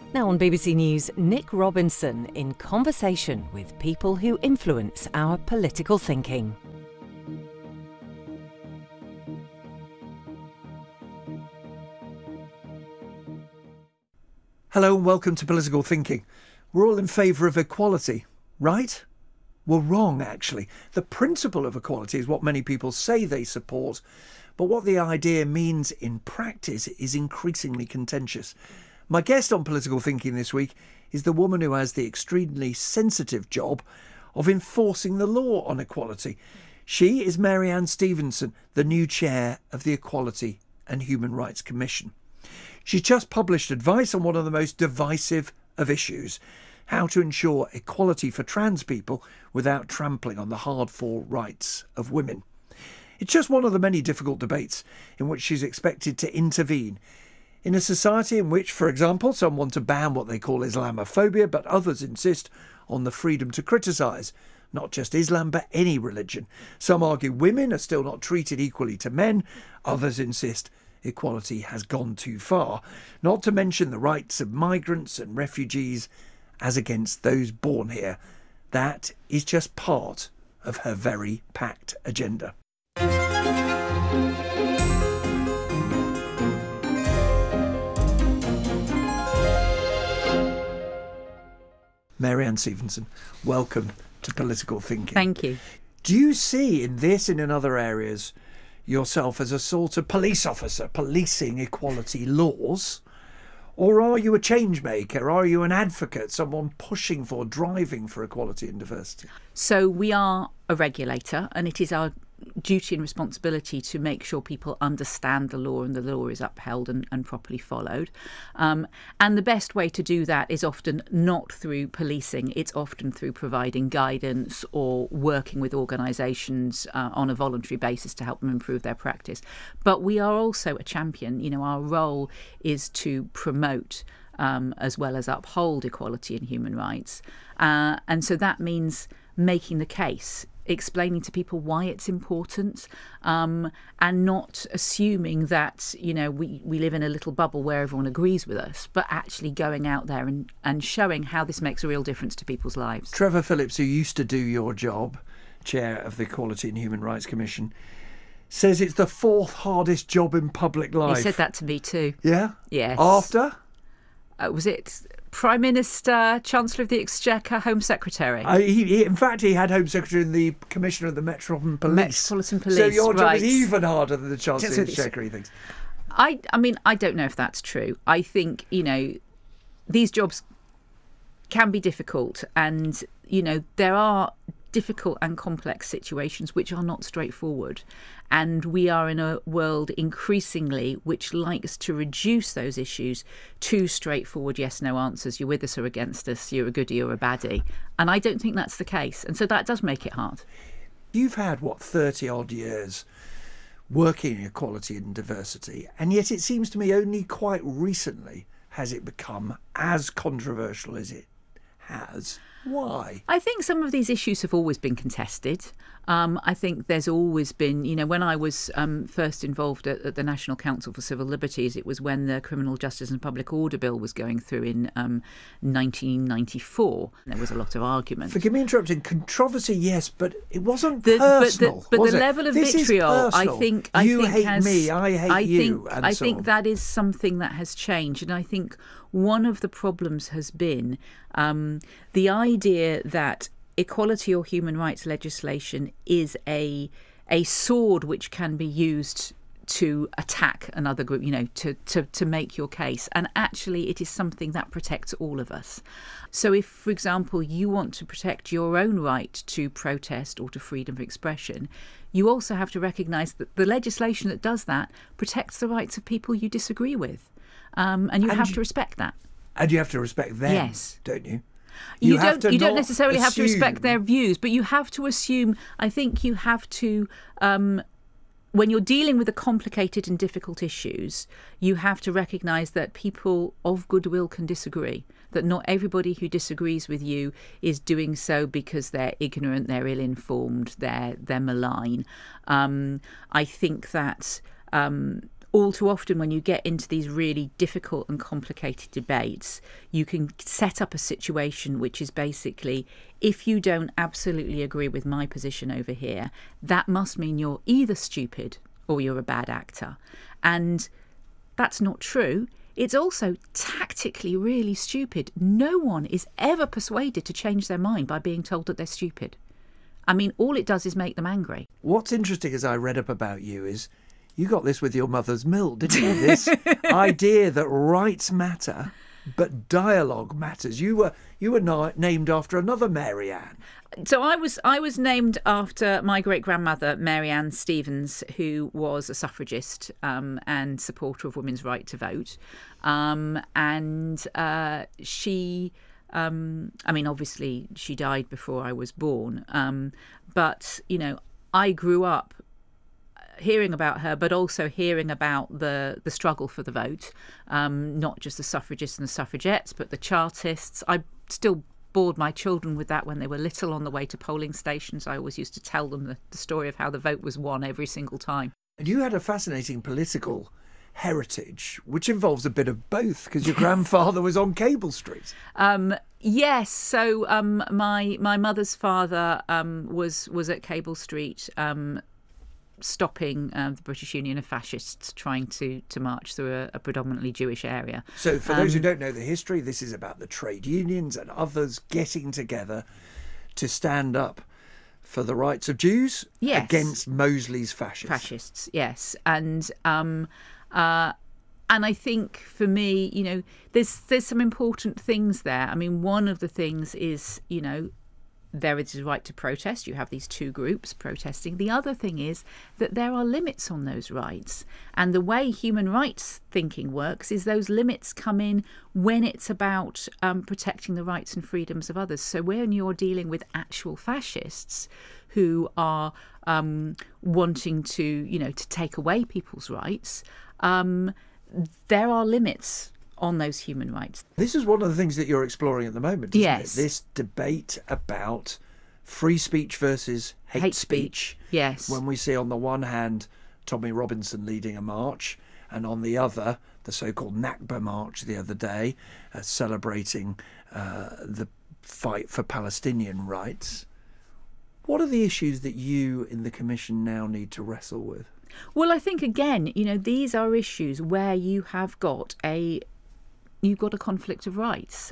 Now on BBC News, Nick Robinson in conversation with people who influence our political thinking. Hello and welcome to Political Thinking. We're all in favour of equality, right? Well, wrong, actually. The principle of equality is what many people say they support, but what the idea means in practice is increasingly contentious. My guest on Political Thinking this week is the woman who has the extremely sensitive job of enforcing the law on equality. She is Mary-Anne Stevenson, the new chair of the Equality and Human Rights Commission. She's just published advice on one of the most divisive of issues, how to ensure equality for trans people without trampling on the hard-fought rights of women. It's just one of the many difficult debates in which she's expected to intervene. In a society in which, for example, some want to ban what they call Islamophobia, but others insist on the freedom to criticise, not just Islam, but any religion. Some argue women are still not treated equally to men. Others insist equality has gone too far, not to mention the rights of migrants and refugees as against those born here. That is just part of her very packed agenda. Mary-Anne Stevenson, welcome to Political Thinking. Thank you. Do you see in this and in other areas yourself as a sort of police officer policing equality laws? Or are you a change maker? Are you an advocate, someone pushing for, driving for equality and diversity? So we are a regulator, and it is our duty and responsibility to make sure people understand the law and the law is upheld and properly followed. And the best way to do that is often not through policing. It's often through providing guidance or working with organisations on a voluntary basis to help them improve their practice. But we are also a champion. You know, our role is to promote as well as uphold equality and human rights. And so that means making the case, explaining to people why it's important, and not assuming that, you know, we live in a little bubble where everyone agrees with us, but actually going out there and showing how this makes a real difference to people's lives. Trevor Phillips, who used to do your job, chair of the Equality and Human Rights Commission, says it's the fourth hardest job in public life. He said that to me too. Yeah? Yes. After? Was it Prime Minister, Chancellor of the Exchequer, Home Secretary? In fact, he had Home Secretary and the Commissioner of the Metropolitan Police. So your job right. is even harder than the Chancellor of the Exchequer, he thinks. I mean, I don't know if that's true. I think, you know, these jobs can be difficult, and, you know, there are difficult and complex situations which are not straightforward. And we are in a world increasingly which likes to reduce those issues to straightforward yes-no answers. You're with us or against us, you're a goodie or a baddie. And I don't think that's the case. And so that does make it hard. You've had, 30-odd years working in equality and diversity, and yet it seems to me only quite recently has it become as controversial as it has. Why? I think some of these issues have always been contested. I think there's always been, you know, when I was first involved at the National Council for Civil Liberties, it was when the Criminal Justice and Public Order Bill was going through in 1994. There was a lot of argument. Forgive me interrupting. Controversy, yes, but it wasn't personal. But was the it? level of This vitriol, I think you hate me, I hate you. I think that is something that has changed, and I think one of the problems has been the idea that equality or human rights legislation is a sword which can be used to attack another group, you know, to make your case. And actually, it is something that protects all of us. So if, for example, you want to protect your own right to protest or to freedom of expression, you also have to recognise that the legislation that does that protects the rights of people you disagree with. And you have to respect that. And you have to respect them, yes, don't you? You don't necessarily have to respect their views, but you have to assume, I think you have to, when you're dealing with the complicated and difficult issues, you have to recognise that people of goodwill can disagree, that not everybody who disagrees with you is doing so because they're ignorant, they're ill-informed, they're malign. I think that all too often when you get into these really difficult and complicated debates, you can set up a situation which is basically, if you don't absolutely agree with my position over here, that must mean you're either stupid or you're a bad actor. And that's not true. It's also tactically really stupid. No one is ever persuaded to change their mind by being told that they're stupid. I mean, all it does is make them angry. What's interesting, as I read up about you, is you got this with your mother's milk, didn't you? This idea that rights matter, but dialogue matters. You were named after another Mary Ann. So I was named after my great-grandmother, Mary Ann Stevens, who was a suffragist and supporter of women's right to vote. She, I mean, obviously she died before I was born. But, you know, I grew up hearing about her, but also hearing about the struggle for the vote, not just the suffragists and the suffragettes, but the Chartists. I still bored my children with that when they were little on the way to polling stations. I always used to tell them the story of how the vote was won every single time. And you had a fascinating political heritage, which involves a bit of both, because your grandfather was on Cable Street. Yes. So my mother's father was at Cable Street, stopping the British Union of Fascists trying to march through a predominantly Jewish area. So for those who don't know the history, this is about the trade unions and others getting together to stand up for the rights of Jews against Mosley's fascists. Yes. And I think for me, you know, there's some important things there. I mean, one of the things is, you know, there is a right to protest. You have these two groups protesting. The other thing is that there are limits on those rights. And the way human rights thinking works is those limits come in when it's about protecting the rights and freedoms of others. So when you're dealing with actual fascists who are wanting to, you know, to take away people's rights, there are limits on those human rights. This is one of the things that you're exploring at the moment, isn't Yes. it? This debate about free speech versus hate speech. Yes. When we see on the one hand Tommy Robinson leading a march, and on the other the so-called Nakba march the other day, celebrating the fight for Palestinian rights. What are the issues that you in the Commission now need to wrestle with? Well, I think, again, you know, these are issues where you have got you've got a conflict of rights,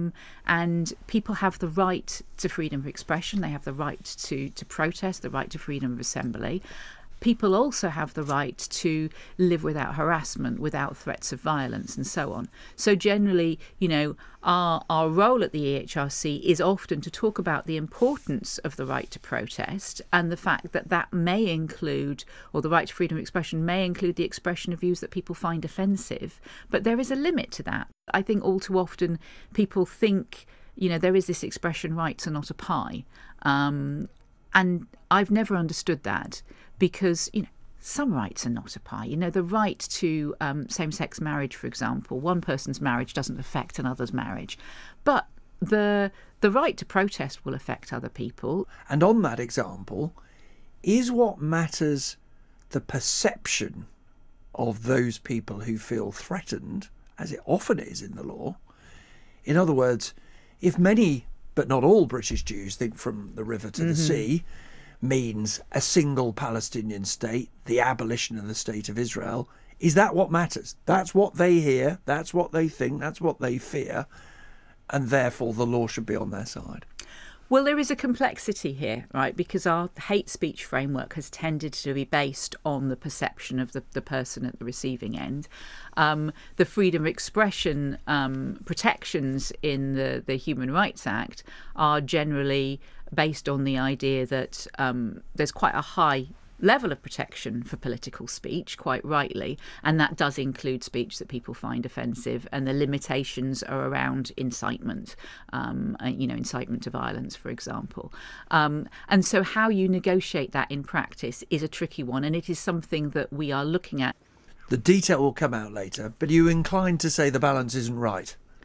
and people have the right to freedom of expression. They have the right to protest, the right to freedom of assembly. People also have the right to live without harassment, without threats of violence, and so on. So generally, you know, our role at the EHRC is often to talk about the importance of the right to protest and the fact that that may include, or the right to freedom of expression may include, the expression of views that people find offensive. But there is a limit to that. I think all too often people think, you know, there is this expression, rights are not a pie. And I've never understood that, because, you know, some rights are not a pie. You know, the right to same-sex marriage, for example, one person's marriage doesn't affect another's marriage. But the right to protest will affect other people. And on that example, is what matters the perception of those people who feel threatened, as it often is in the law? In other words, if many, but not all, British Jews think from the river to the sea means a single Palestinian state, the abolition of the state of Israel, is that what matters? That's what they hear, that's what they think, that's what they fear, and therefore the law should be on their side. Well, there is a complexity here, right? Because our hate speech framework has tended to be based on the perception of the person at the receiving end. The freedom of expression protections in the Human Rights Act are generally based on the idea that there's quite a high level of protection for political speech, quite rightly, and that does include speech that people find offensive, and the limitations are around incitement, you know, incitement to violence, for example. And so how you negotiate that in practice is a tricky one, and it is something that we are looking at. The detail will come out later, but are you inclined to say the balance isn't right?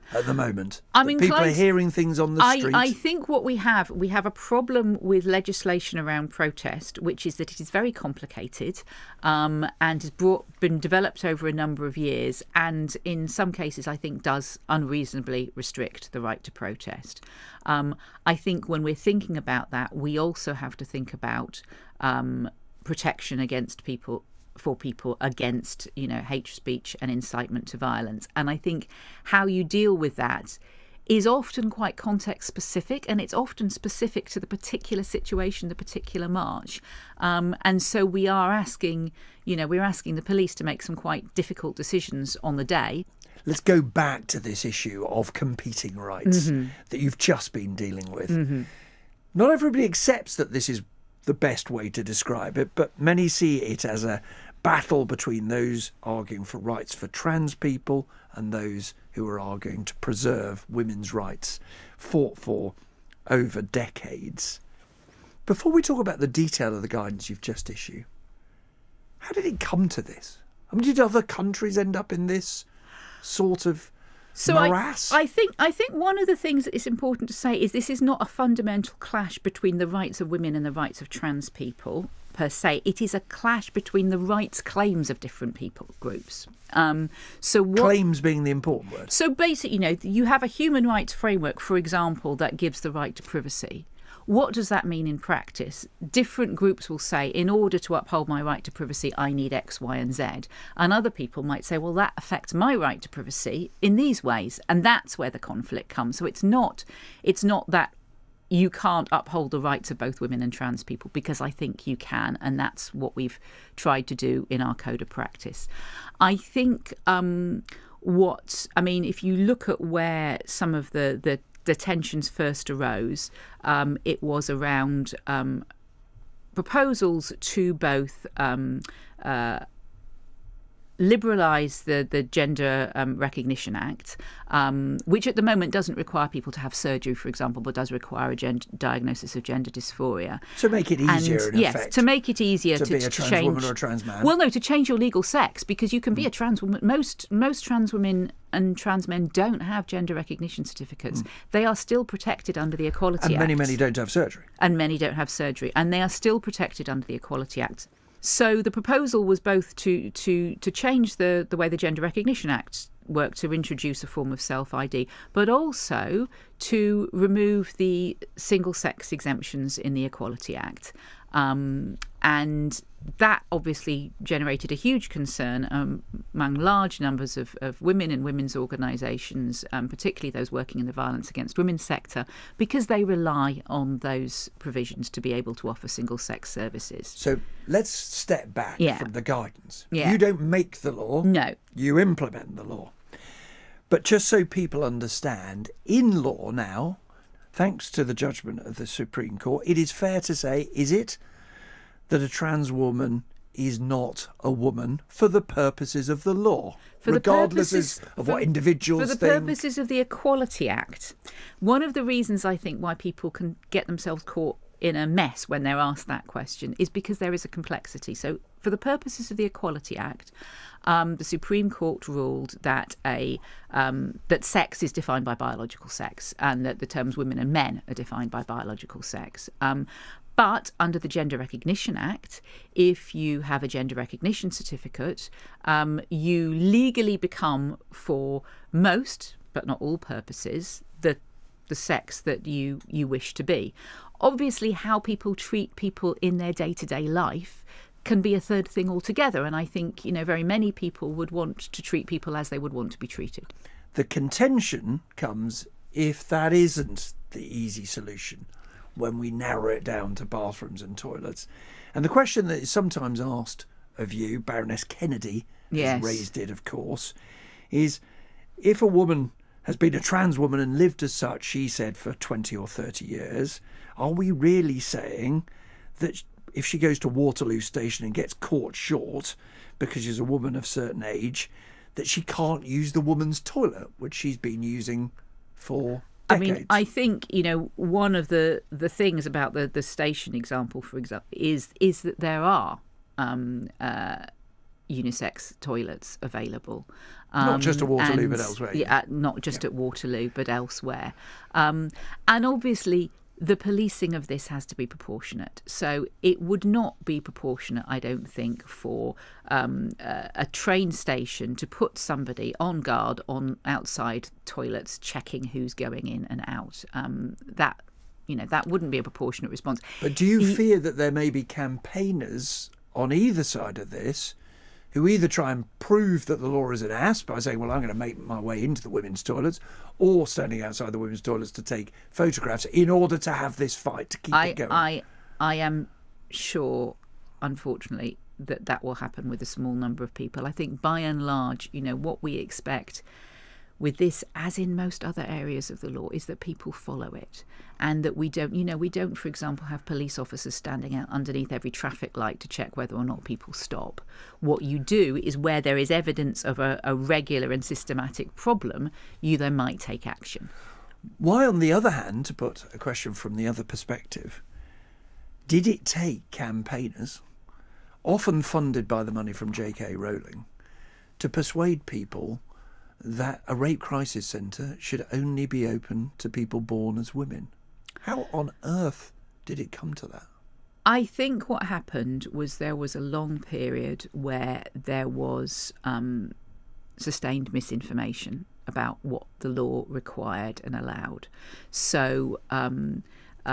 at the moment? I'm That people are inclined- hearing things on the street. I think what we have a problem with legislation around protest, which is that it is very complicated and has been developed over a number of years, and in some cases I think does unreasonably restrict the right to protest. I think when we're thinking about that, we also have to think about protection against people against, hate speech and incitement to violence. And I think how you deal with that is often quite context specific, and it's often specific to the particular situation, the particular march. And so we are asking, we're asking the police to make some quite difficult decisions on the day. Let's go back to this issue of competing rights that you've just been dealing with. Not everybody accepts that this is the best way to describe it, but many see it as a battle between those arguing for rights for trans people and those who are arguing to preserve women's rights, fought for over decades. Before we talk about the detail of the guidance you've just issued, how did it come to this? I mean, did other countries end up in this sort of morass? I think one of the things that is important to say is this is not a fundamental clash between the rights of women and the rights of trans people per se. It is a clash between the rights claims of different people groups. Claims being the important word. So basically, you have a human rights framework, for example, that gives the right to privacy. What does that mean in practice? Different groups will say, in order to uphold my right to privacy, I need X, Y, and Z. And other people might say, well, that affects my right to privacy in these ways. And that's where the conflict comes. So it's not that you can't uphold the rights of both women and trans people, because I think you can. And that's what we've tried to do in our code of practice. I think if you look at where some of the tensions first arose, it was around proposals to both liberalise the Gender Recognition Act, which at the moment doesn't require people to have surgery, for example, but does require a diagnosis of gender dysphoria. To make it easier, in effect. Yes, to make it easier to be a trans change, woman or a trans man. Well, no, to change your legal sex, because you can be a trans woman. Most trans women and trans men don't have gender recognition certificates. They are still protected under the Equality Act. And many don't have surgery. And many don't have surgery. And they are still protected under the Equality Act. So the proposal was both to change the way the Gender Recognition Act worked, to introduce a form of self-ID, but also to remove the single-sex exemptions in the Equality Act. And that obviously generated a huge concern among large numbers of women and women's organisations, particularly those working in the violence against women sector, because they rely on those provisions to be able to offer single-sex services. So let's step back from the guidance. Yeah. You don't make the law. No. You implement the law. But just so people understand, in law now, thanks to the judgment of the Supreme Court, it is fair to say, is it, that a trans woman is not a woman for the purposes of the law, regardless of what individuals think? For the purposes of the Equality Act. One of the reasons I think why people can get themselves caught in a mess when they're asked that question is because there is a complexity. So for the purposes of the Equality Act, the Supreme Court ruled that that sex is defined by biological sex, and that the terms women and men are defined by biological sex. But under the Gender Recognition Act, if you have a gender recognition certificate, you legally become, for most, but not all purposes, the sex that you wish to be. Obviously, how people treat people in their day-to-day life can be a third thing altogether. And I think, very many people would want to treat people as they would want to be treated. The contention comes if that isn't the easy solution, when we narrow it down to bathrooms and toilets. And the question that is sometimes asked of you, Baroness Kennedy has raised it, of course, is if a woman has been a trans woman and lived as such, she said, for 20 or 30 years, are we really saying that if she goes to Waterloo Station and gets caught short because she's a woman of certain age, that she can't use the woman's toilet, which she's been using for decades? I mean, I think, one of the things about the station example, for example, is that there are unisex toilets available. Not just at Waterloo, but elsewhere. Yeah, not just at Waterloo, but elsewhere. And obviously, the policing of this has to be proportionate. So it would not be proportionate, I don't think, for a train station to put somebody on guard on outside toilets checking who's going in and out. That wouldn't be a proportionate response. But do you fear that there may be campaigners on either side of this who either try and prove that the law is an ass by saying, well, I'm going to make my way into the women's toilets, or standing outside the women's toilets to take photographs in order to have this fight, to keep it going? I am sure, unfortunately, that will happen with a small number of people. I think by and large, what we expect with this, as in most other areas of the law, is that people follow it, and that we don't, for example, have police officers standing out underneath every traffic light to check whether or not people stop. What you do is, where there is evidence of a regular and systematic problem, you then might take action. Why, on the other hand, to put a question from the other perspective, did it take campaigners, often funded by the money from J.K. Rowling, to persuade people that a rape crisis centre should only be open to people born as women? How on earth did it come to that? I think what happened was there was a long period where there was sustained misinformation about what the law required and allowed. So, and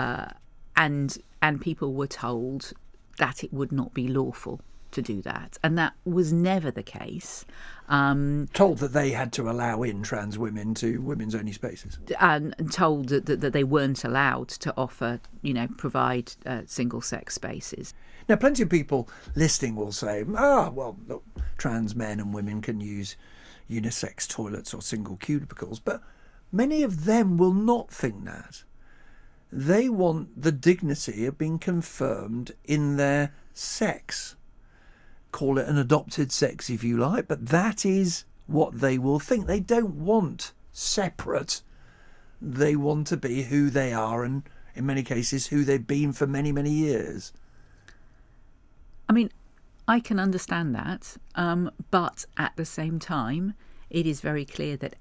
people were told that it would not be lawful to do that, and that was never the case. Told that they had to allow in trans women to women's only spaces, and told that they weren't allowed to offer, provide single-sex spaces. Now, plenty of people listening will say, well, look, trans men and women can use unisex toilets or single cubicles, but many of them will not think that. They want the dignity of being confirmed in their sex. Call it an adopted sex if you like, but that is what they will think. They don't want separate. They want to be who they are, and in many cases who they've been for many, many years. I mean, I can understand that, but at the same time, it is very clear that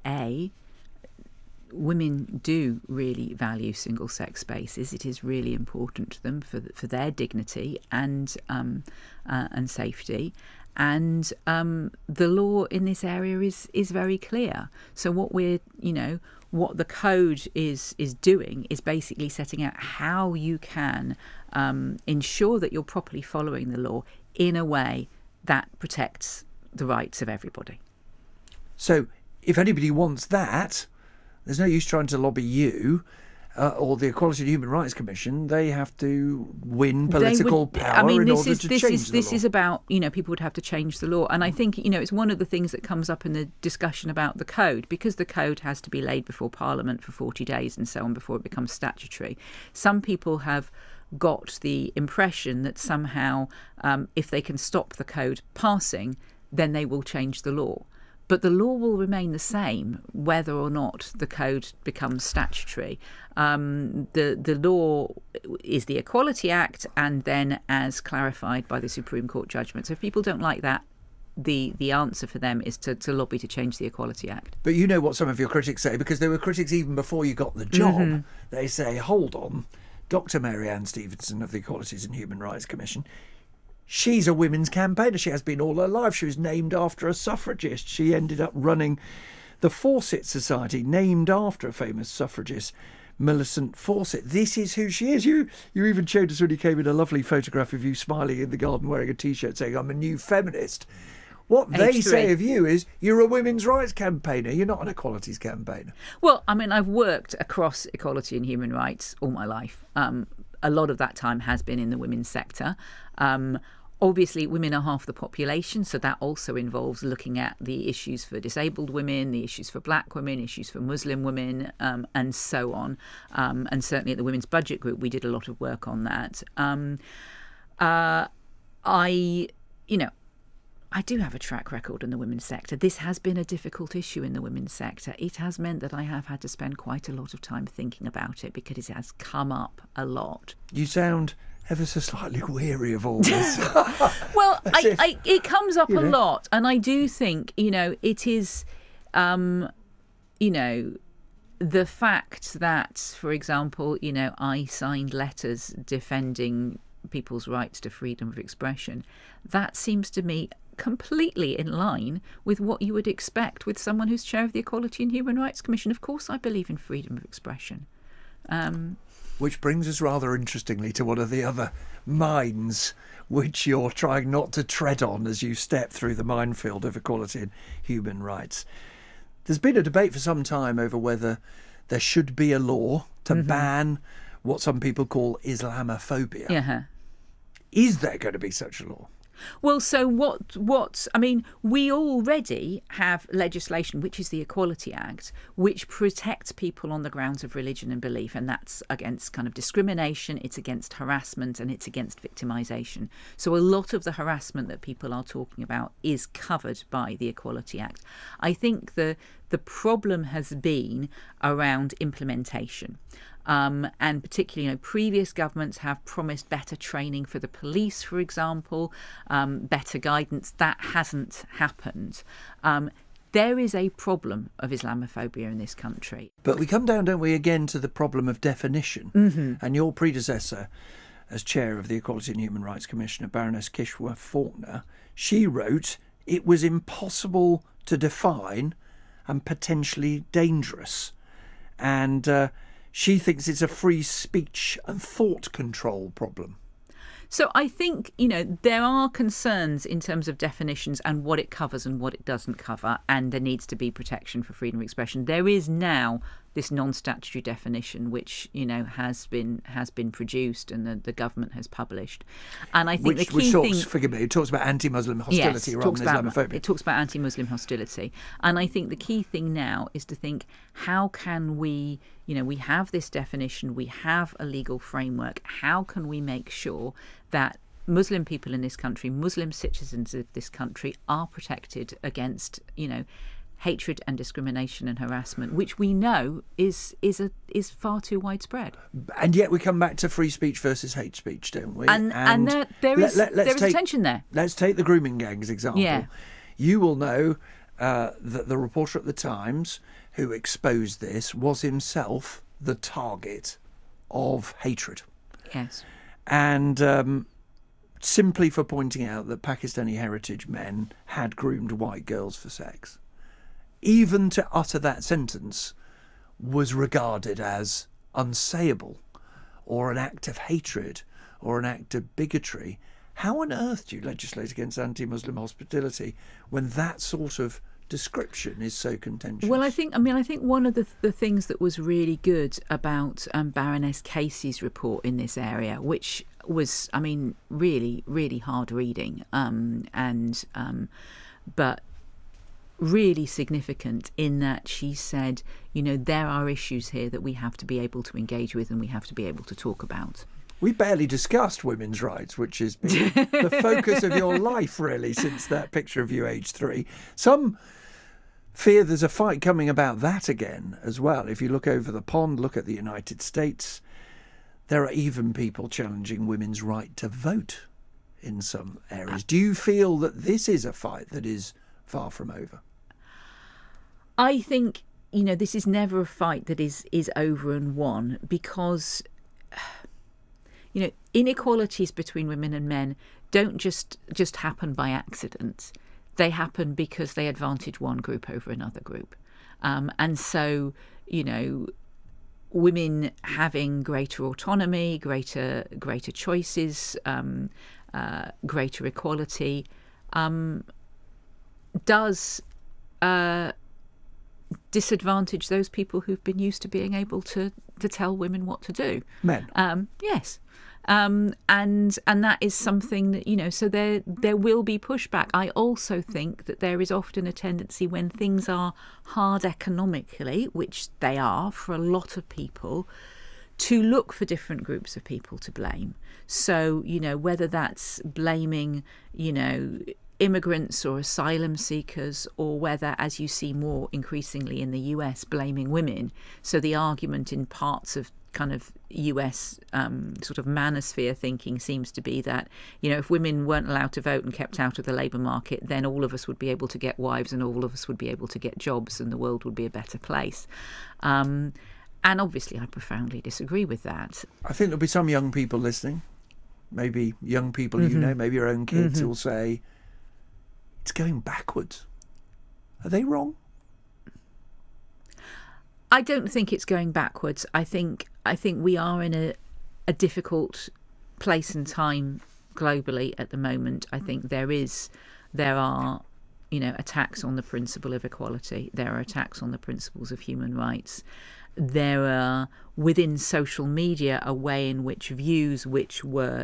women do really value single-sex spaces. It is really important to them for their dignity and safety. And the law in this area is very clear. So what the code is doing is basically setting out how you can ensure that you're properly following the law in a way that protects the rights of everybody. So if anybody wants that, there's no use trying to lobby you or the Equality and Human Rights Commission. They have to win political power in order to change the law. This is about, people would have to change the law. And I think, it's one of the things that comes up in the discussion about the code, because the code has to be laid before Parliament for 40 days and so on before it becomes statutory. Some people have got the impression that somehow if they can stop the code passing, then they will change the law. But the law will remain the same whether or not the code becomes statutory. The law is the Equality Act, and then as clarified by the Supreme Court judgment. So if people don't like that, the answer for them is to lobby to change the Equality Act. But you know what some of your critics say, because there were critics even before you got the job. Mm-hmm. They say, hold on, Dr. Mary Ann Stevenson of the Equalities and Human Rights Commission, she's a women's campaigner. She has been all her life. She was named after a suffragist. She ended up running the Fawcett Society, named after a famous suffragist, Millicent Fawcett. This is who she is. You even showed us when you came in a lovely photograph of you smiling in the garden wearing a T-shirt saying, I'm a new feminist. What they say of you is you're a women's rights campaigner. You're not an equalities campaigner. Well, I mean, I've worked across equality and human rights all my life. A lot of that time has been in the women's sector. Obviously, women are half the population, so that also involves looking at the issues for disabled women, the issues for black women, issues for Muslim women, and so on. And certainly at the Women's Budget Group, we did a lot of work on that. I do have a track record in the women's sector. This has been a difficult issue in the women's sector. It has meant that I have had to spend quite a lot of time thinking about it because it has come up a lot. You sound ever so slightly weary of all this. Well, if, it comes up you a know. lot, and I do think, it is, the fact that, for example, I signed letters defending people's rights to freedom of expression, that seems to me completely in line with what you would expect with someone who's chair of the Equality and Human Rights Commission. Of course, I believe in freedom of expression. Which brings us rather interestingly to one of the other mines which you're trying not to tread on as you step through the minefield of equality and human rights. There's been a debate for some time over whether there should be a law to ban what some people call Islamophobia. Yeah. Is there going to be such a law? Well, so we already have legislation, which is the Equality Act, which protects people on the grounds of religion and belief, and that's against kind of discrimination, it's against harassment, and it's against victimisation. So a lot of the harassment that people are talking about is covered by the Equality Act. I think the problem has been around implementation. And particularly, previous governments have promised better training for the police, for example, better guidance. That hasn't happened. There is a problem of Islamophobia in this country. But we come down, don't we, again to the problem of definition. And your predecessor, as chair of the Equality and Human Rights Commission, Baroness Kishore-Faulkner, she wrote it was impossible to define and potentially dangerous. And she thinks it's a free speech and thought control problem. So I think, there are concerns in terms of definitions and what it covers and what it doesn't cover, and there needs to be protection for freedom of expression. There is now this non-statutory definition, which, has been produced and the government has published. And I think it talks about anti-Muslim hostility rather than Islamophobia. It talks about anti-Muslim hostility. And I think the key thing now is to think, how can we, we have this definition, we have a legal framework, how can we make sure that Muslim people in this country, Muslim citizens of this country, are protected against, hatred and discrimination and harassment, which we know is far too widespread. And yet we come back to free speech versus hate speech, don't we? And there is a tension there. Let's take the grooming gangs example. Yeah. You will know that the reporter at the Times who exposed this was himself the target of hatred. Yes. And simply for pointing out that Pakistani heritage men had groomed white girls for sex. Even to utter that sentence was regarded as unsayable or an act of hatred or an act of bigotry. How on earth do you legislate against anti-Muslim hostility when that sort of description is so contentious? Well, I think one of the things that was really good about Baroness Casey's report in this area, which was, really, really hard reading, but really significant in that she said, there are issues here that we have to be able to engage with and we have to be able to talk about. We barely discussed women's rights, which has been the focus of your life, really, since that picture of you aged 3. Some fear there's a fight coming about that again as well. If you look over the pond, look at the United States, there are even people challenging women's right to vote in some areas. Do you feel that this is a fight that is far from over? I think, this is never a fight that is over and won, because, inequalities between women and men don't just happen by accident. They happen because they advantage one group over another group. And so, women having greater autonomy, greater choices, greater equality, does disadvantage those people who've been used to being able to tell women what to do. Men. Yes. And that is something that, so there will be pushback. I also think that there is often a tendency when things are hard economically, which they are for a lot of people, to look for different groups of people to blame. So, whether that's blaming, immigrants or asylum seekers, or whether, as you see more increasingly in the US, blaming women. So the argument in parts of kind of US sort of manosphere thinking seems to be that, you know, if women weren't allowed to vote and kept out of the labour market, then all of us would be able to get wives and all of us would be able to get jobs and the world would be a better place. And obviously I profoundly disagree with that. I think there'll be some young people listening, maybe young people you know, maybe your own kids, will say, it's going backwards. Are they wrong? I don't think it's going backwards. I think we are in a difficult place and time globally at the moment. I think there are, you know, attacks on the principle of equality. There are attacks on the principles of human rights. There are, within social media, a way in which views which were